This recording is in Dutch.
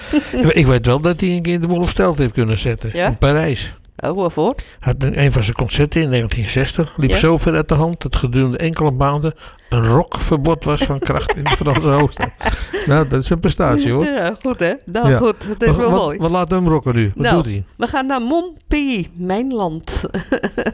Ik weet wel dat hij een keer de boel op stelte heeft kunnen zetten. Ja? In Parijs. Oh, waarvoor? Had een van zijn concerten in 1960 liep Ja? zo ver uit de hand dat gedurende enkele maanden een rockverbod was van kracht in de Franse hoofdstad. Nou, dat is een prestatie hoor. Ja, goed hè? Nou Ja. goed, dat is wel mooi. Wat laat hem rocken nu? Wat Nou, doet hij? we gaan naar Montpellier, mijn land.